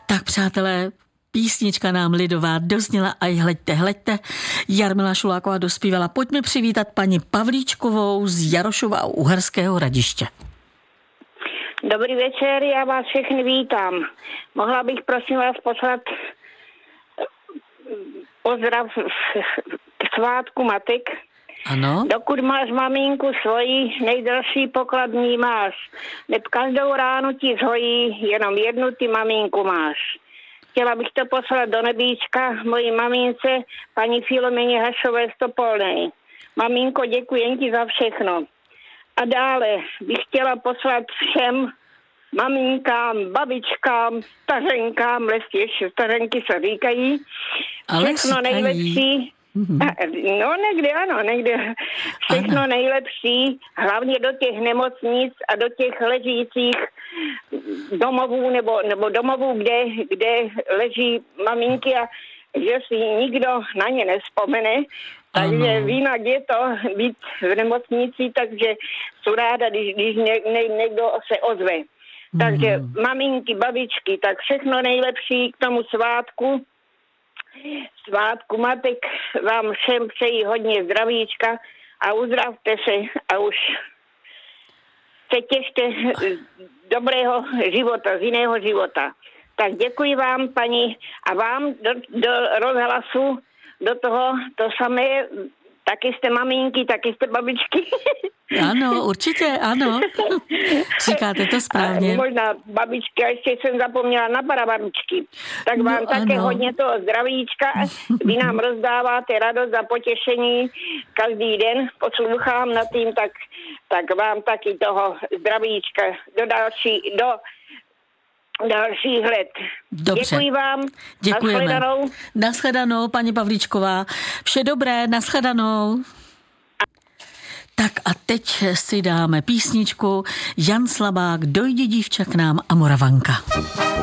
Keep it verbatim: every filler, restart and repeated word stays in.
Tak přátelé, písnička nám lidová dozněla a hleďte, hleďte. Jarmila Šuláková dospívala. Pojďme přivítat paní Pavlíčkovou z Jarošova u Uherského Hradiště. Dobrý večer, já vás všechny vítám. Mohla bych prosím vás poslat pozdrav k svátku matek. Ano. Dokud máš maminku svoji, nejdražší pokladní máš. Neb každou ránu ti zhojí, jenom jednu ty maminku máš. Chtěla bych to poslat do nebíčka mojí mamince, paní Filomeně Hašové z Topolnej. Maminko, děkuji ti za všechno. A dále bych chtěla poslat všem maminkám, babičkám, stařenkám, lestěž, stařenky se říkají, ale všechno nejlepší. Mm-hmm. No někde ano, někde všechno ano. Nejlepší, hlavně do těch nemocnic a do těch ležících domovů nebo, nebo domovů, kde, kde leží maminky a že si nikdo na ně nespomene. Takže jinak je to být v nemocnici, takže jsou ráda, když, když ně, ně, někdo se ozve. Mm. Takže maminky, babičky, tak všechno nejlepší k tomu svátku. Svátku matek vám všem přeji hodně zdravíčka a uzdravte se a už se těšte dobrého života, z jiného života. Tak děkuji vám, paní, a vám do, do rozhlasu, do toho to samé, taky jste maminky, taky jste babičky. Ano, určitě, ano. Říkáte to správně. A možná babičky, a ještě jsem zapomněla na parababičky. Tak vám no, také ano. Hodně toho zdravíčka. Vy nám rozdáváte radost a potěšení každý den. Poslouchám nad tím, tak, tak vám taky toho zdravíčka do další, do dalších let. Dobře. Děkuji vám. Děkujeme. Nashledanou. Nashledanou, paní Pavlíčková. Vše dobré, nashledanou. Tak a teď si dáme písničku Jan Slabák, Dojdi dívča k nám a Moravanka.